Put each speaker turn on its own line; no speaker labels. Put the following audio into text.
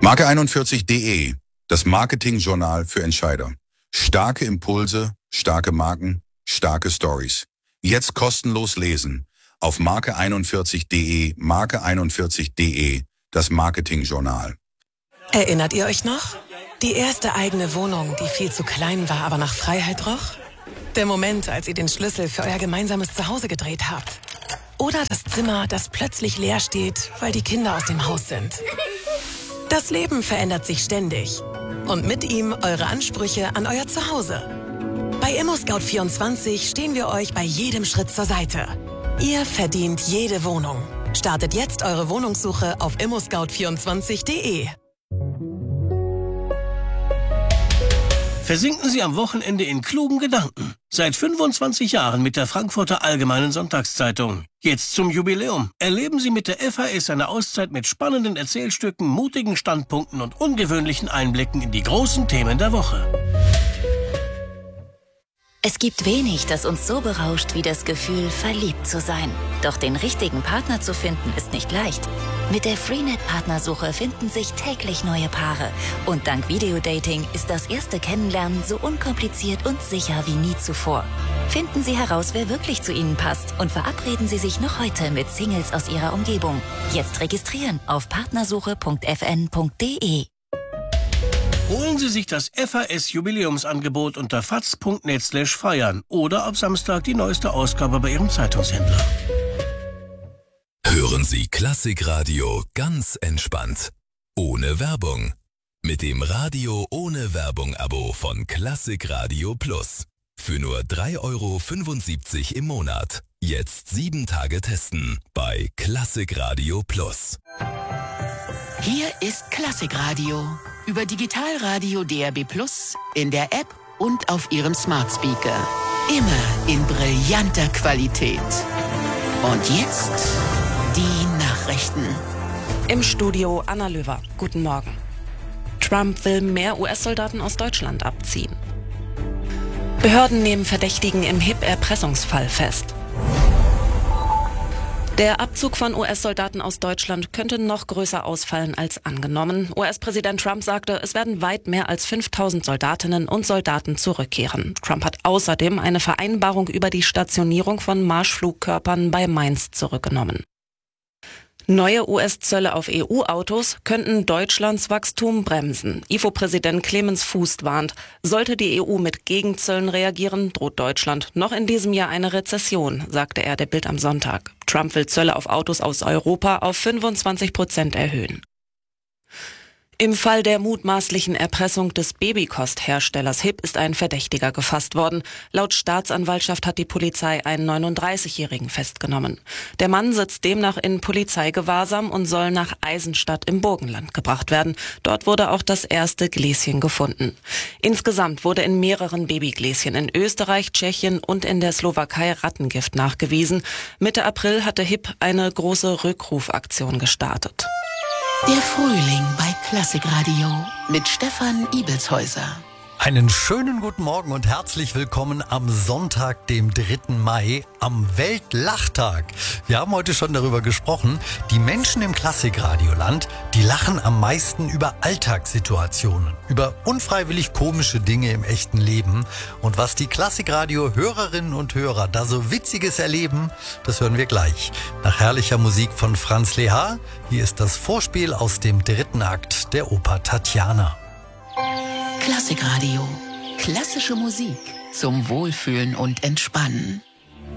Marke41.de, das Marketingjournal für Entscheider. Starke Impulse, starke Marken, starke Stories. Jetzt kostenlos lesen auf Marke41.de, Marke41.de, das Marketingjournal.
Erinnert ihr euch noch? Die erste eigene Wohnung, die viel zu klein war, aber nach Freiheit roch? Der Moment, als ihr den Schlüssel für euer gemeinsames Zuhause gedreht habt. Oder das Zimmer, das plötzlich leer steht, weil die Kinder aus dem Haus sind. Das Leben verändert sich ständig. Und mit ihm eure Ansprüche an euer Zuhause. Bei ImmoScout24 stehen wir euch bei jedem Schritt zur Seite. Ihr verdient jede Wohnung. Startet jetzt eure Wohnungssuche auf ImmoScout24.de.
Versinken Sie am Wochenende in klugen Gedanken. Seit 25 Jahren mit der Frankfurter Allgemeinen Sonntagszeitung. Jetzt zum Jubiläum. Erleben Sie mit der FAS eine Auszeit mit spannenden Erzählstücken, mutigen Standpunkten und ungewöhnlichen Einblicken in die großen Themen der Woche.
Es gibt wenig, das uns so berauscht wie das Gefühl, verliebt zu sein. Doch den richtigen Partner zu finden, ist nicht leicht. Mit der Freenet-Partnersuche finden sich täglich neue Paare. Und dank Videodating ist das erste Kennenlernen so unkompliziert und sicher wie nie zuvor. Finden Sie heraus, wer wirklich zu Ihnen passt und verabreden Sie sich noch heute mit Singles aus Ihrer Umgebung. Jetzt registrieren auf partnersuche.fn.de.
Holen Sie sich das FAS-Jubiläumsangebot unter faz.net/feiern oder ab Samstag die neueste Ausgabe bei Ihrem Zeitungshändler.
Hören Sie Klassikradio ganz entspannt. Ohne Werbung. Mit dem Radio ohne Werbung-Abo von Klassikradio Plus. Für nur 3,75 € im Monat. Jetzt 7 Tage testen bei Klassikradio Plus.
Hier ist Klassikradio. Über Digitalradio DAB+, in der App und auf Ihrem Smart Speaker. Immer in brillanter Qualität. Und jetzt die Nachrichten.
Im Studio Anna Löwer. Guten Morgen. Trump will mehr US-Soldaten aus Deutschland abziehen. Behörden nehmen Verdächtigen im HIP-Erpressungsfall fest. Der Abzug von US-Soldaten aus Deutschland könnte noch größer ausfallen als angenommen. US-Präsident Trump sagte, es werden weit mehr als 5.000 Soldatinnen und Soldaten zurückkehren. Trump hat außerdem eine Vereinbarung über die Stationierung von Marschflugkörpern bei Mainz zurückgenommen. Neue US-Zölle auf EU-Autos könnten Deutschlands Wachstum bremsen. IFO-Präsident Clemens Fuß warnt, sollte die EU mit Gegenzöllen reagieren, droht Deutschland noch in diesem Jahr eine Rezession, sagte er der Bild am Sonntag. Trump will Zölle auf Autos aus Europa auf 25% erhöhen. Im Fall der mutmaßlichen Erpressung des Babykostherstellers HIP ist ein Verdächtiger gefasst worden. Laut Staatsanwaltschaft hat die Polizei einen 39-Jährigen festgenommen. Der Mann sitzt demnach in Polizeigewahrsam und soll nach Eisenstadt im Burgenland gebracht werden. Dort wurde auch das erste Gläschen gefunden. Insgesamt wurde in mehreren Babygläschen in Österreich, Tschechien und in der Slowakei Rattengift nachgewiesen. Mitte April hatte HIP eine große Rückrufaktion gestartet.
Der Frühling bei Klassikradio mit Stefan Ibelshäuser.
Einen schönen guten Morgen und herzlich willkommen am Sonntag, dem 3. Mai, am Weltlachtag. Wir haben heute schon darüber gesprochen, die Menschen im Klassikradioland, die lachen am meisten über Alltagssituationen, über unfreiwillig komische Dinge im echten Leben. Und was die Klassikradio-Hörerinnen und Hörer da so Witziges erleben, das hören wir gleich. Nach herrlicher Musik von Franz Lehár, hier ist das Vorspiel aus dem 3. Akt der Oper Tatjana.
Klassikradio. Klassische Musik zum Wohlfühlen und Entspannen.